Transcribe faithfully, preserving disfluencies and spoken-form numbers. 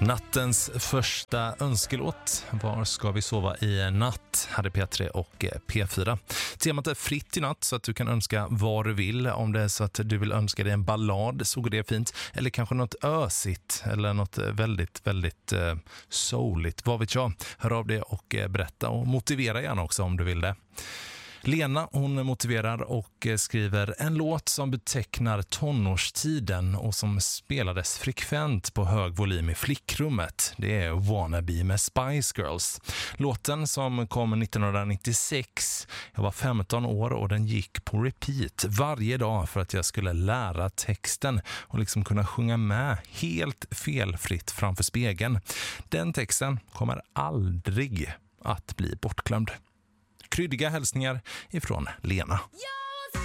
Nattens första önskelåt. Var ska vi sova i natt? Hade P tre och P fyra. Temat är fritt i natt så att du kan önska vad du vill. Om det är så att du vill önska dig en ballad så går det fint. Eller kanske något ösigt eller något väldigt, väldigt uh, souligt. Vad vet jag? Hör av det och uh, berätta och motivera gärna också om du vill det. Lena, hon motiverar och skriver en låt som betecknar tonårstiden och som spelades frekvent på hög volym i flickrummet. Det är Wannabe med Spice Girls. Låten som kom nittonhundranittiosex. Jag var femton år och den gick på repeat varje dag för att jag skulle lära texten och liksom kunna sjunga med helt felfritt framför spegeln. Den texten kommer aldrig att bli bortglömd. Kryddiga hälsningar ifrån Lena. Ja!